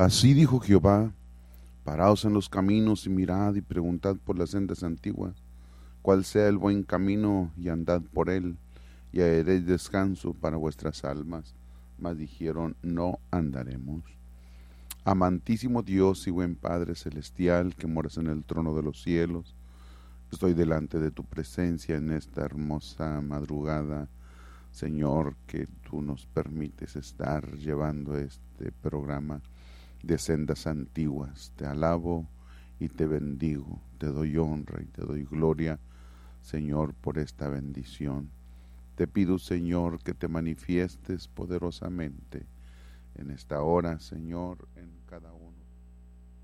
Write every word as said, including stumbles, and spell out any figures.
Así dijo Jehová: paraos en los caminos y mirad y preguntad por las sendas antiguas, cuál sea el buen camino, y andad por él, y hallaréis descanso para vuestras almas. Mas dijeron: no andaremos. Amantísimo Dios y buen Padre celestial, que moras en el trono de los cielos, estoy delante de tu presencia en esta hermosa madrugada, Señor, que tú nos permites estar llevando este programa de sendas antiguas. Te alabo y te bendigo, te doy honra y te doy gloria, Señor, por esta bendición. Te pido, Señor, que te manifiestes poderosamente en esta hora, Señor, en cada uno